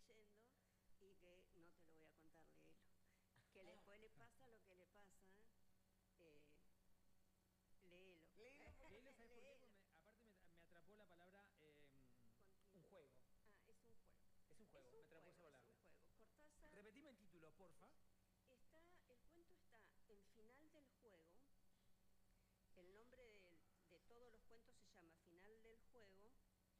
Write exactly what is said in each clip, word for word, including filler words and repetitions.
leyendo y que no te lo voy a contar, léelo. Que después le pasa lo que le pasa, eh, léelo. Léelo, léelo, ¿sabes por qué? Porque me, aparte me, me atrapó la palabra eh, un juego. Ah, es un juego. Es un juego, es un me atrapó juego, esa palabra. Es un juego. Cortázar. Repetime el título, porfa. Está, el cuento está en Final del Juego. El nombre de, de todos los cuentos se llama Final del Juego.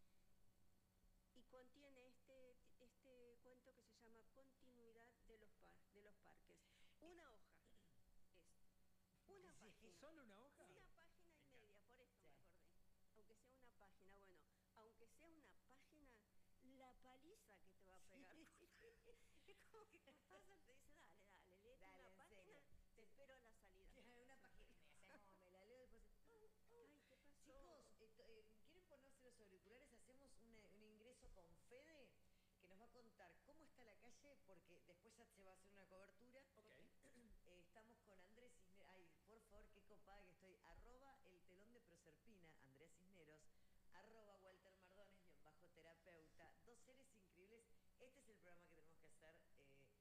Y contiene este, este cuento que se llama Continuidad de los, par, de los parques. Una hoja es. Una sí, página. ¿Solo una hoja? Una página y media, por esto sí. me acordé. Aunque sea una página, bueno, aunque sea una página, la paliza que te va a pegar. Sí. Es como que Cortázar te dice, dale, dale, léete dale, una página, te espero a la salida. Una página y media, o sea, como me la leo y después... Oh, oh. Ay, ¿qué pasó? Chicos, eh, eh, ¿quieren ponerse los auriculares? Hacemos un, un ingreso con Fede, que nos va a contar cómo está la calle, porque después ya se va a hacer una cobertura. Ok. eh, estamos con Andrés Cisneros. Ay, por favor, qué copada que estoy. Arroba el telón de Proserpina, Andrea Cisneros. Arroba Walter Mardones, guión bajo terapeuta. Dos seres increíbles. Este es el programa que tenemos que hacer eh,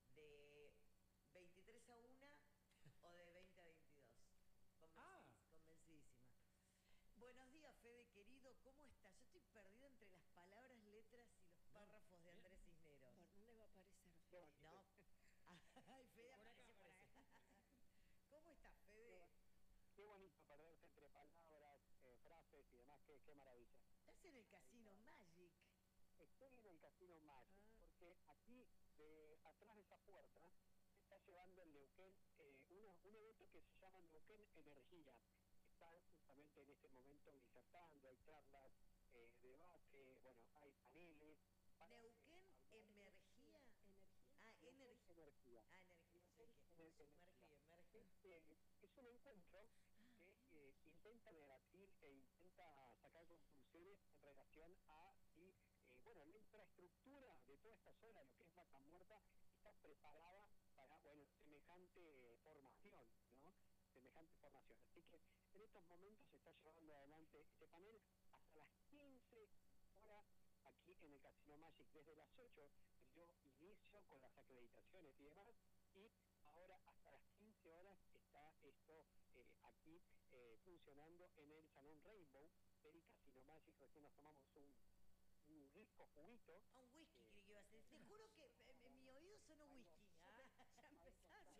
de veintitrés a una o de veinte a veintidós. Convencidísima. Ah. Convencidísima. Buenos días, Fede, querido. ¿Cómo estás? Yo estoy perdida entre las palabras, letras y los párrafos de Andrés Cisneros. ¿Por dónde va a aparecer Fede? No. Ay, Fede por aparece acá, por acá. ¿Cómo estás, Fede? Qué bonito perderse entre palabras, eh, frases y demás. Qué, qué maravilla. Estás en el Casino Magic. Estoy en el Casino Magic, ah. porque aquí, de, atrás de esa puerta, se está llevando el Neuquén, eh, una, un evento que se llama Neuquén Energía. Están justamente en este momento disertando, hay charlas, eh, debate, bueno, hay paneles. Neuquén Energía. Energía. Ah, energía. Energía. Ah, energía. No sé qué. Sumerge y emerge. Es, es un encuentro que eh, intenta debatir e intenta sacar conclusiones en relación a si, eh, bueno, la infraestructura de toda esta zona, lo que es Vaca Muerta, está preparada para, bueno, semejante formación, ¿no? semejante formación. Así que en estos momentos se está llevando adelante este panel hasta las quince horas aquí en el Casino Magic. Desde las ocho yo inicio con las acreditaciones y demás, y ahora hasta las quince horas está esto eh, aquí eh, funcionando en el Salón Rainbow del Casino Magic. Recién nos tomamos un un rico juguito. Ah, un whisky, eh, creí que iba a ser. Te juro que en, en mi oído sonó whisky. Ah, ya empezaron.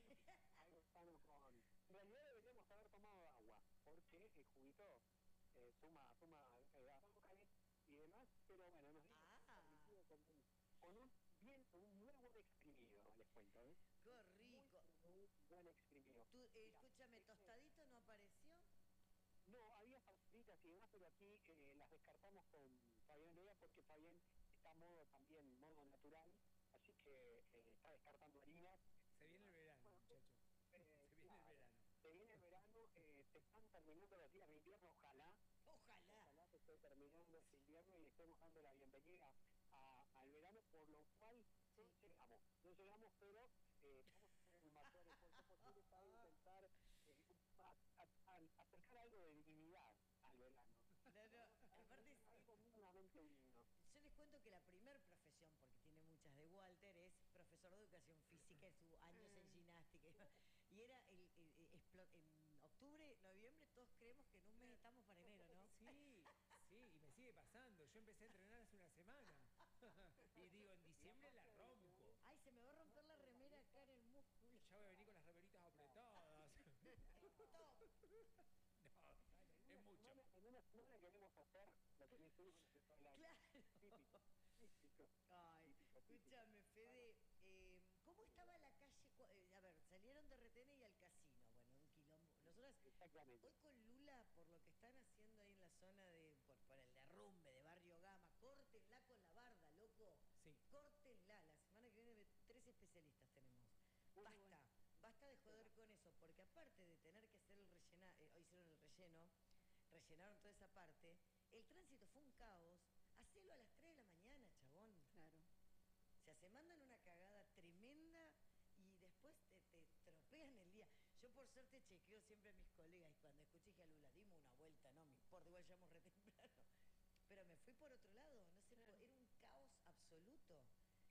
Con... En realidad deberíamos haber tomado agua, porque el juguito eh, suma, suma eh, azúcares y demás, pero bueno, nos dimos ah. con, un, con un bien, un muy buen exprimido, les cuento, ¿eh? Qué rico. Muy, muy buen exprimido. Tú, eh, escúchame, ¿tostadito no apareció? No, había facilitas y demás, pero aquí eh, las descartamos con Fabián Lea porque Fabián está a modo también, modo natural, así que eh, está descartando harinas. Se viene el verano, bueno, muchachos. Eh, se viene claro, el verano. Se viene el verano, eh, se están terminando los días de invierno, ojalá. Ojalá. Ojalá se esté terminando este invierno y le estemos dando la bienvenida a, al verano, por lo cual sí. no llegamos, no llegamos, pero eh, vamos a hacer el mayor esfuerzo posible para intentar eh, a, a, a acercar algo de dignidad al verano. No, no, aparte es algo mínimamente digno. Yo les cuento que la primer profesión, porque tiene muchas de Walter, es profesor de educación física, sus años en ginástica. Y era el, el, el, el, en octubre, noviembre, todos creemos que en un mes estamos para enero, ¿no? Sí, sí, y me sigue pasando. Yo empecé a entrenar hace una semana. Y digo, en diciembre la rompo. Ay, se me va a romper la remera acá en el músculo. Ya voy a venir con las remeritas apretadas. No, es mucho. En una semana queremos hacer lo que me estoy hablando. Claro. Típico. Típico. Ay, típico, escúchame, Fede, eh, ¿cómo estaba la calle? A ver, salieron de Retene y al casino, bueno, un quilombo. Nosotras, hoy con Lula, por lo que están haciendo ahí en la zona de, por, por el derrumbe de Barrio Gama, córtenla con la barda, loco. Sí. Córtenla, la semana que viene tres especialistas tenemos. Basta, bueno. basta de joder con eso, porque aparte de tener que hacer el relleno, eh, hoy hicieron el relleno, rellenaron toda esa parte, el tránsito fue un caos. Hacelo a las tres de la mañana, chabón. Claro. O sea, se mandan una cagada tremenda y después te, te tropean el día. Yo por suerte chequeo siempre a mis colegas y cuando escuché dije a Lula, dimos una vuelta, no me importa, igual llegamos re temprano. Pero me fui por otro lado, no sé, claro. Era un caos absoluto. Tránsito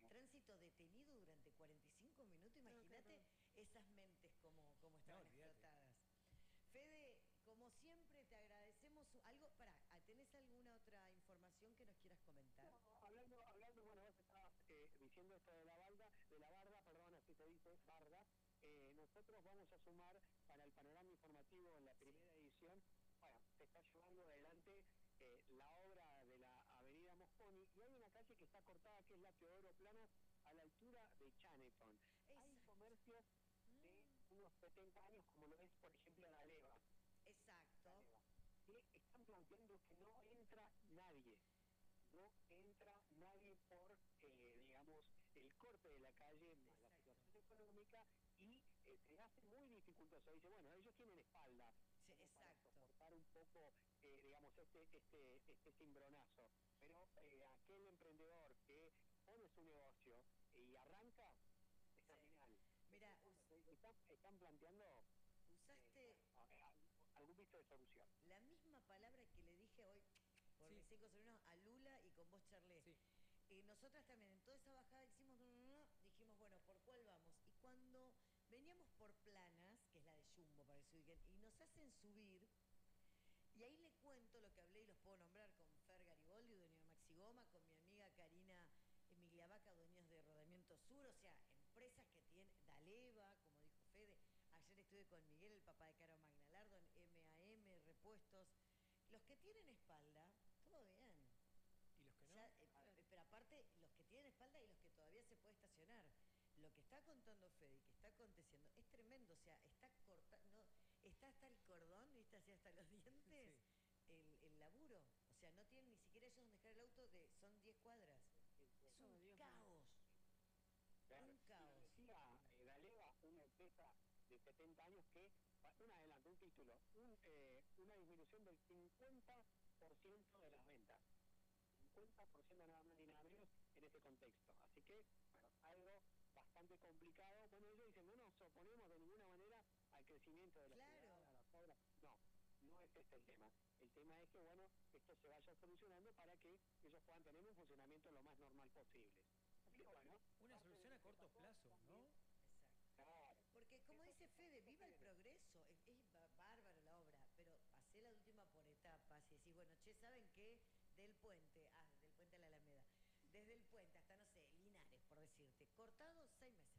escrito detenido durante cuarenta y cinco minutos, imagínate esas mentes como, como estaban No, olvídate. explotadas. Fede, como siempre, te agradecemos algo. Pará, ¿tenés alguna otra información que nos quieras comentar? No, hablando, hablando, bueno, vos estabas eh, diciendo esto de la barda, de la barda, perdón, así se dice, barda. Eh, nosotros vamos a sumar para el panorama informativo en la primera edición. Bueno, se está llevando adelante eh, la obra de la avenida Mosconi y hay una calle que está cortada que es la Teodoro Planas a la altura de Chaneton. Hay comercios de unos setenta años como lo es, por ejemplo, la Leva. Exacto. La Leva, que están planteando que no entra nadie. No entra nadie por, eh, digamos, el corte de la calle, más la situación económica, y eh, se hace muy dificultoso. Dice, bueno, ellos tienen espalda Sí, como para exacto. soportar un poco, eh, digamos, este, este, este cimbronazo. Pero eh, aquel emprendedor que pone su negocio y arranca, está Sí. genial. Mira, Entonces, están, están planteando usaste eh, algún visto de solución. la misma palabra que le dije hoy por Sí. mis cinco sobrinos a Lula y con vos charlé. Sí. Eh, nosotras también en toda esa bajada hicimos, dijimos, bueno, ¿por cuál vamos? Y cuando veníamos por Planas, que es la de Jumbo para que se ubiquen, y nos hacen subir, y ahí le cuento lo que hablé y los puedo nombrar con Fer Gariboldi, dueño de Maxi Goma, con mi amiga Karina Emigliavaca, dueños de Rodamiento Sur, o sea, empresas que tienen, Daleva, como dijo Fede. Ayer estuve con Miguel, el papá de Caro Magnalardo, en M A M, Repuestos. Los que tienen espalda, todo bien. ¿Y los que no? Ya, eh, pero aparte, los que tienen espalda y los que todavía se puede estacionar. Lo que está contando Fede y que está aconteciendo es tremendo. O sea, está corta, no, está hasta el cordón, ¿viste? Así hasta los dientes, Sí. el, el laburo. O sea, no tienen ni siquiera ellos donde dejar el auto, de, son diez cuadras. Es un Oh, Dios mío. caos. Claro. Un caos. Y decía eh, Daleva, una empresa de setenta años que, un adelanto, un título, un, eh, una disminución del cincuenta por ciento de las ventas. cincuenta por ciento nada más ni nada menos en ese contexto. Así que, bueno, algo bastante complicado. Bueno, ellos dicen, no nos oponemos de ninguna manera al crecimiento de la Claro. ciudad, a las obras. No, no es este el tema. El tema es que, bueno, esto se vaya solucionando para que ellos puedan tener un funcionamiento lo más normal posible. Así que, bueno. Una solución a corto plazo, ¿no? Exacto. Claro. Porque como Eso- dice Fede, eso viva el viene. progreso, es, es ba- bárbaro la obra, pero hacé la última por etapas y decís, bueno, che, ¿saben qué? Del puente, ah, del puente a la Alameda, desde el puente hasta, no sé, Linares, por decirte, cortado seis meses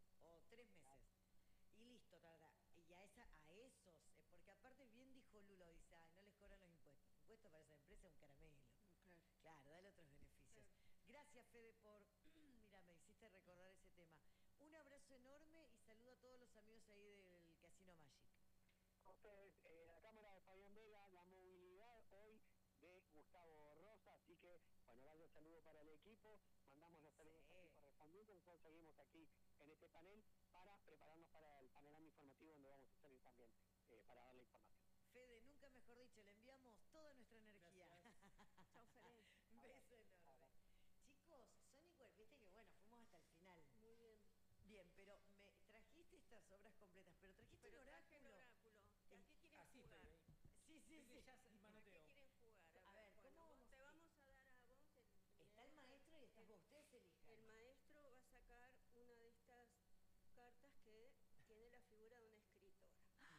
o tres meses. Y listo, ta, ta. Y a, esa, a esos, eh, porque aparte bien dijo Lulo, dice, ay, no les cobran los impuestos. Impuestos para esa empresa es un caramelo. Claro. Claro, dale otros beneficios. Gracias, Fede, por, mira, me hiciste recordar ese tema. Un abrazo enorme y saludo a todos los amigos ahí del Casino Magic. A ustedes, eh, la cámara de Fabián Vega, la movilidad hoy de Gustavo Rosa, así que, bueno, vaya saludo para el equipo, mandamos los saludos Sí. aquí correspondientes, nosotros seguimos aquí en este panel para prepararnos para el panorama informativo donde vamos a salir también eh, para darle información. Fede, nunca mejor dicho, le enviamos toda nuestra energía. Chau, Fede. Un beso enorme. Chicos, son igual, viste que bueno, fuimos hasta el final. Muy bien. Bien, pero me trajiste estas obras completas, pero trajiste Pero un traje oráculo. el oráculo. ¿A El- qué quieren Así jugar? estoy ahí. Sí, sí, Viste, sí. ya ¿A qué manoteo. quieren jugar? A ver, bueno, ¿cómo vos- vamos? te vamos a dar a vos el... Está el maestro y estás el- vos, ustedes elijan. El maestro va a sacar una de estas cartas que tiene la figura de una escritora.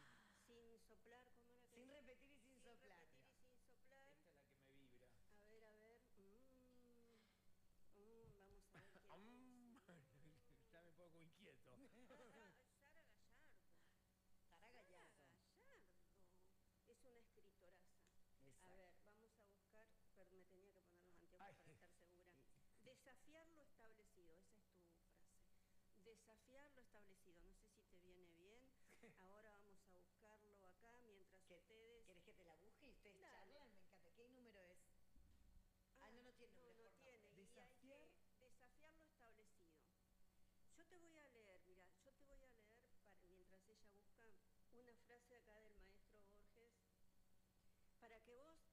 Sin soplar, ¿cómo era que Sin dice? repetir y sin, Sin soplar. repetir y sin soplar. Esta es la que me vibra. A ver, a ver. Mm, mm, vamos a ver quién Am. es. Ya me pongo inquieto. Sara, Sara Gallardo. Sara Gallardo. Gallardo. Es una escritoraza. Exacto. A ver, vamos a buscar, pero me tenía que poner los anteojos Ay. para estar segura. Desafiar lo establecido, esa es tu frase. Desafiar lo establecido, no sé si te viene bien. Ahora vamos a buscarlo acá mientras ¿Qué- ustedes... ¿Querés que te la busque y ustedes Dale. charlan? Me encanta. ¿Qué número es? Ah, no, no tiene nombre, No, no por tiene. nombre. Y hay Desafiar. que desafiar lo establecido. Yo te voy a leer, mira, yo te voy a leer, para, mientras ella busca, una frase acá del maestro Borges, para que vos